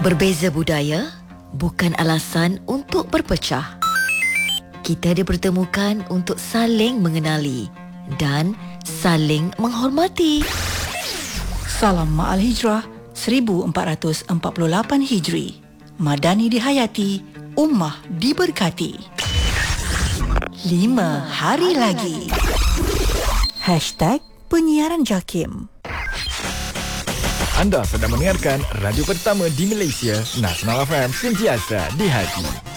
Berbeza budaya bukan alasan untuk berpecah. Kita dipertemukan untuk saling mengenali dan saling menghormati. Salam Ma'al Hijrah 1448 Hijri. Madani dihayati, ummah diberkati. 5 hari lagi. #Penyiaran JAKIM. Anda sedang mendengarkan radio pertama di Malaysia, Nasional FM, sentiasa di hati.